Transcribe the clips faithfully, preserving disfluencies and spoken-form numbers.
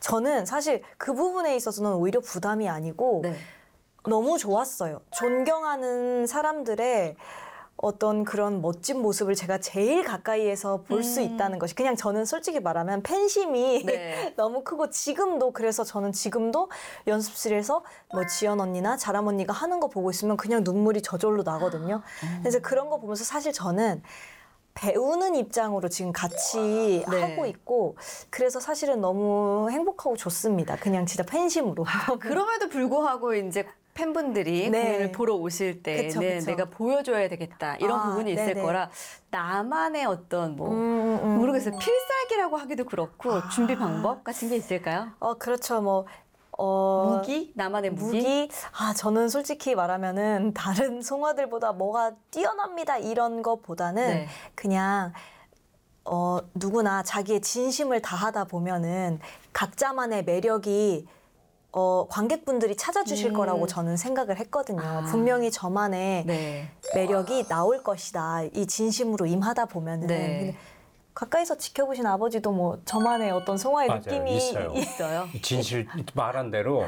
저는 사실 그 부분에 있어서는 오히려 부담이 아니고 네. 너무 좋았어요. 존경하는 사람들의 어떤 그런 멋진 모습을 제가 제일 가까이에서 볼 수 음. 있다는 것이 그냥 저는 솔직히 말하면 팬심이 네. 너무 크고 지금도 그래서 저는 지금도 연습실에서 뭐 지연 언니나 자람 언니가 하는 거 보고 있으면 그냥 눈물이 저절로 나거든요. 그래서 그런 거 보면서 사실 저는 배우는 입장으로 지금 같이 네. 하고 있고 그래서 사실은 너무 행복하고 좋습니다. 그냥 진짜 팬심으로. 그럼에도 불구하고 이제 팬분들이 네. 공연을 보러 오실 때는 그쵸, 그쵸. 내가 보여줘야 되겠다 이런 아, 부분이 있을 네네. 거라 나만의 어떤 뭐 음, 음. 모르겠어요. 필살기라고 하기도 그렇고 아. 준비 방법 같은 게 있을까요? 어 그렇죠. 뭐 어, 무기? 나만의 무기? 무기? 아, 저는 솔직히 말하면은 다른 송아들보다 뭐가 뛰어납니다 이런 것보다는 네. 그냥 어, 누구나 자기의 진심을 다하다 보면은 각자만의 매력이 어, 관객분들이 찾아주실 음. 거라고 저는 생각을 했거든요. 아. 분명히 저만의 네. 매력이 나올 것이다. 이 진심으로 임하다 보면은. 네. 근데 가까이서 지켜보신 아버지도 뭐 저만의 어떤 송아의 맞아요. 느낌이 있어요. 있어요. 진실 말한 대로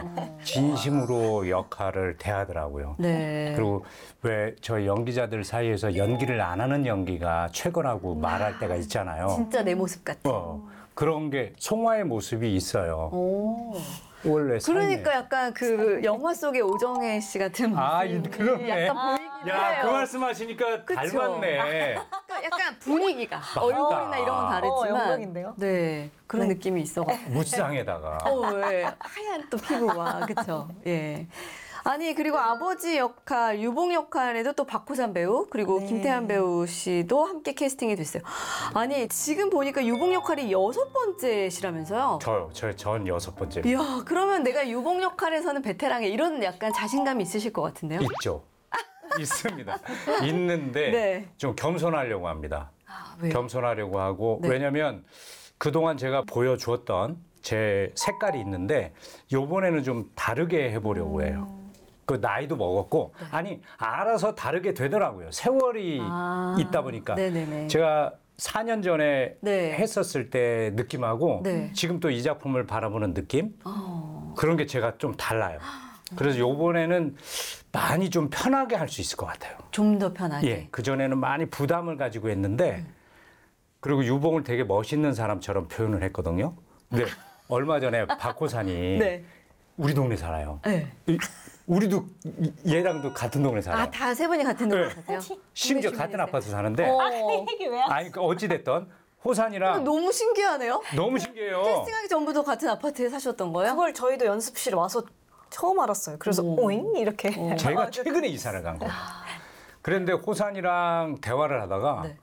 진심으로 역할을 대하더라고요. 네. 그리고 왜 저희 연기자들 사이에서 연기를 안 하는 연기가 최고라고 말할 때가 있잖아요. 진짜 내 모습 같아. 어, 그런 게 송화의 모습이 있어요. 오. 원래 그러니까 삶에. 약간 그 영화 속의 오정혜 씨 같은 모습이 아, 이- 그러네. 약간 보이긴 야, 해요. 그 말씀하시니까 그쵸? 닮았네. 그러니까 약간 분위기가 얼굴이나 이런 건 어, 다르지만 영광인데요? 네 그런 네. 느낌이 있어가지고 무쌍에다가. 어, 예. 하얀 또 피부와 그쵸 예. 아니 그리고 아버지 역할 유봉 역할에도 또 박호산 배우 그리고 네. 김태한 배우 씨도 함께 캐스팅이 됐어요. 아니 지금 보니까 유봉 역할이 여섯 번째시라면서요? 저요. 저, 전 여섯 번째. 이야 그러면 내가 유봉 역할에서는 베테랑에 이런 약간 자신감이 있으실 것 같은데요? 있죠. 있습니다. 있는데 네. 좀 겸손하려고 합니다. 아, 왜요? 겸손하려고 하고 네. 왜냐면 그동안 제가 보여주었던 제 색깔이 있는데 요번에는 좀 다르게 해보려고 해요. 그 나이도 먹었고 아니 알아서 다르게 되더라고요. 세월이 아, 있다 보니까 네네네. 제가 사 년 전에 네. 했었을 때 느낌하고 네. 지금 또 이 작품을 바라보는 느낌 어. 그런 게 제가 좀 달라요. 그래서 요번에는 많이 좀 편하게 할 수 있을 것 같아요. 좀 더 편하게. 예, 그전에는 많이 부담을 가지고 했는데 그리고 유봉을 되게 멋있는 사람처럼 표현을 했거든요. 근데 얼마 전에 박호산이 네. 우리 동네 살아요. 네. 이- 우리도 이- 얘랑도 같은 동네 살아요. 아, 다 세 분이 같은 동네 네. 사세요? 심지어 동네 같은 주민이세요? 아파트 사는데 어. 이게 왜 아니 그 어찌 됐던 호산이랑 너무 신기하네요. 너무 신기해요. 캐스팅하기 전부터 같은 아파트에 사셨던 거예요? 그걸 저희도 연습실에 와서 처음 알았어요. 그래서 오. 오잉 이렇게. 제가 최근에 이사를 간 거예요. 그런데 호산이랑 대화를 하다가 네.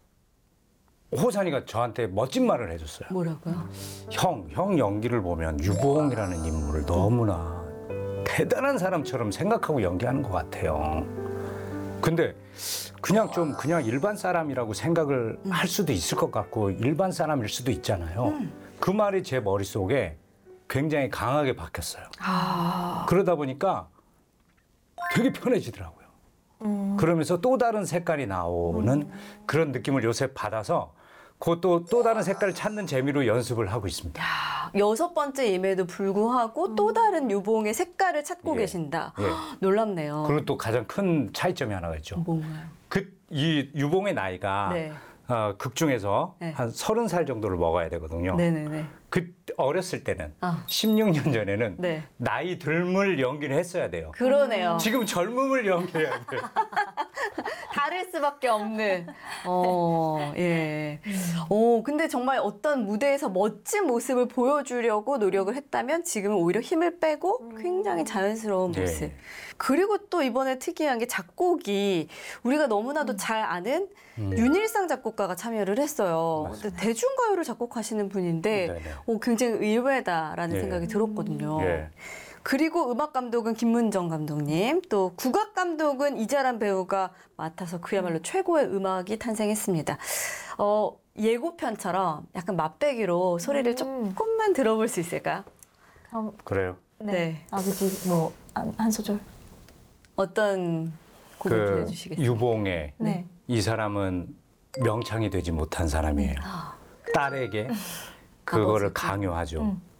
호산이가 저한테 멋진 말을 해줬어요. 뭐라고요? 형, 형 연기를 보면 유봉이라는 인물을 너무나 대단한 사람처럼 생각하고 연기하는 것 같아요. 근데 그냥 좀 그냥 일반 사람이라고 생각을 할 수도 있을 것 같고 일반 사람일 수도 있잖아요. 그 말이 제 머릿속에 굉장히 강하게 박혔어요. 아. 그러다 보니까 되게 편해지더라고요. 그러면서 또 다른 색깔이 나오는 그런 느낌을 요새 받아서 그것도 또 다른 색깔을 찾는 재미로 연습을 하고 있습니다. 야, 여섯 번째임에도 불구하고 또 다른 유봉의 색깔을 찾고 예. 계신다. 예. 헉, 놀랍네요. 그리고 또 가장 큰 차이점이 하나가 있죠. 뭔가요? 그 이 유봉의 나이가 네. 어, 극 중에서 네. 한 서른 살 정도를 먹어야 되거든요. 네네네. 그 어렸을 때는 아. 십육 년 전에는 네. 나이 듦을 연기를 했어야 돼요. 그러네요. 지금 젊음을 연기해야 돼요. 다를 수밖에 없는. 어, 예. 오, 근데 정말 어떤 무대에서 멋진 모습을 보여주려고 노력을 했다면 지금은 오히려 힘을 빼고 굉장히 자연스러운 네. 모습. 그리고 또 이번에 특이한 게 작곡이 우리가 너무나도 잘 아는 윤일상 작곡가가 참여를 했어요. 근데 대중가요를 작곡하시는 분인데 네네. 오, 굉장히 의외다라는 예. 생각이 들었거든요. 예. 그리고 음악 감독은 김문정 감독님, 또 국악 감독은 이자람 배우가 맡아서 그야말로 최고의 음악이 탄생했습니다. 어, 예고편처럼 약간 맛배기로 소리를 음. 조금만 들어볼 수 있을까요? 그럼 그래요. 네. 아버지 뭐한 소절. 어떤 곡을 그 들려주시겠어요? 유봉의 네. 이 사람은 명창이 되지 못한 사람이에요. 딸에게 그거를 아버지께. 강요하죠.